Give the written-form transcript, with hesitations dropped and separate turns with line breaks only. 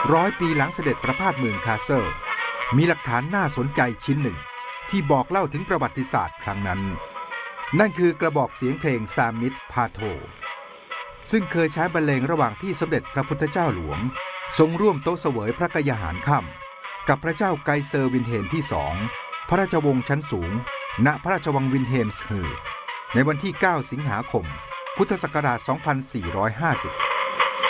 100 ปีหลังเสด็จประพาสเมืองคาสเซิลมีหลักฐานน่าสนใจชิ้นหนึ่งที่บอกเล่าถึงประวัติศาสตร์ครั้งนั้นนั่นคือกระบอกเสียงเพลงซามิดพาโทซึ่งเคยใช้บรรเลงระหว่างที่สมเด็จพระพุทธเจ้าหลวงทรงร่วมโต๊ะเสวยพระกยาหารค่ำกับพระเจ้าไกเซอร์วินเฮมที่2พระราชวงศ์ชั้นสูงณพระราชวังวินเฮมส์เฮอในวันที่ 9 สิงหาคม พุทธศักราช 2450